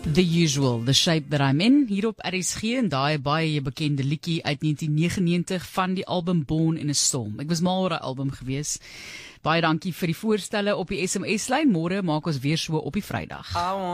The Usual, The Shape That I'm In, hier op RSG en daai baie bekende liedjie uit 1999 van die album Born in a Storm. Ek was mal oor die album gewees. Baie dankie vir die voorstelle op die SMS-lyn. Môre maak ons weer so op die Vrydag.